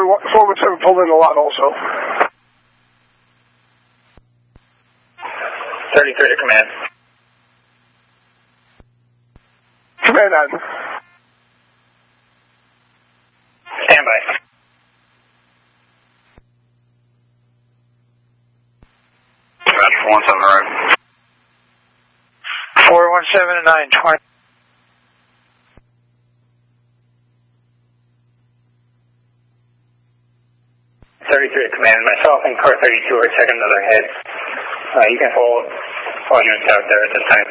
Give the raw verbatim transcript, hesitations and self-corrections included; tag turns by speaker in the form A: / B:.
A: four one seven pulled in a lot also.
B: thirty-three to command.
A: Command on.
B: Stand by. Roger, four one seven arrived.
C: four one seven to nine twenty.
B: thirty-three to command. Myself and car thirty-two are taking another hit. Uh, you can hold all units out there at this time.